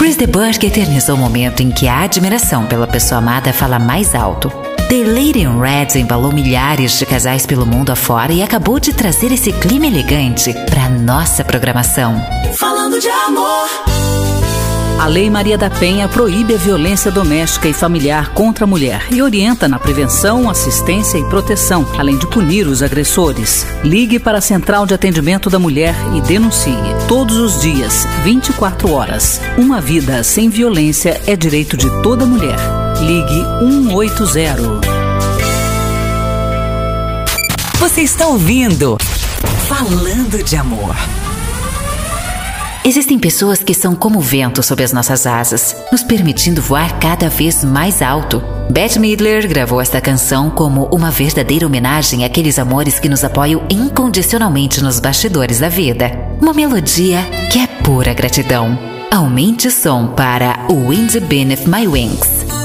Chris de Burgh eternizou o momento em que a admiração pela pessoa amada fala mais alto. The Lady in Red embalou milhares de casais pelo mundo afora e acabou de trazer esse clima elegante para nossa programação. Falando de amor. A Lei Maria da Penha proíbe a violência doméstica e familiar contra a mulher e orienta na prevenção, assistência e proteção, além de punir os agressores. Ligue para a Central de Atendimento da Mulher e denuncie. Todos os dias, 24 horas. Uma vida sem violência é direito de toda mulher. Ligue 180. Você está ouvindo Falando de Amor. Existem pessoas que são como o vento sob as nossas asas, nos permitindo voar cada vez mais alto. Bette Midler gravou esta canção como uma verdadeira homenagem àqueles amores que nos apoiam incondicionalmente nos bastidores da vida. Uma melodia que é pura gratidão. Aumente o som para Wind Beneath My Wings.